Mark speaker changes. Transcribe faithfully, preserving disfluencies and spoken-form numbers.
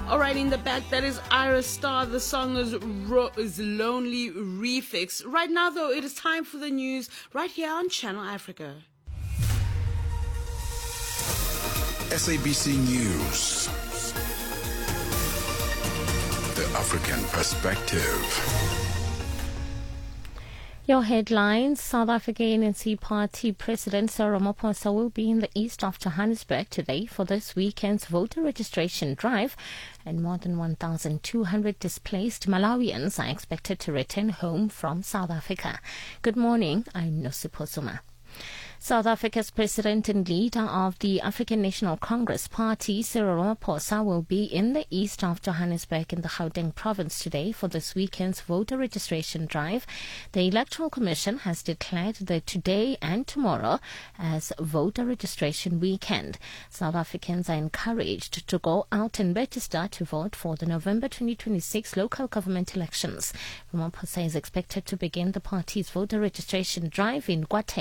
Speaker 1: Alright, in the back, that is Ira Star. The song is, Ro- is Lonely Refix. Right now, though, it is time for the news right here on Channel Africa.
Speaker 2: S A B C News. The African Perspective.
Speaker 3: Your headlines: South African A N C Party President Cyril Ramaphosa will be in the east of Johannesburg today for this weekend's voter registration drive, and more than one thousand two hundred displaced Malawians are expected to return home from South Africa. Good morning, I'm Nosipho Suma. South Africa's president and leader of the African National Congress Party, Cyril Ramaphosa, will be in the east of Johannesburg in the Gauteng province today for this weekend's voter registration drive. The Electoral Commission has declared the today and tomorrow as voter registration weekend. South Africans are encouraged to go out and register to vote for the November twenty twenty-six local government elections. Ramaphosa is expected to begin the party's voter registration drive in Gauteng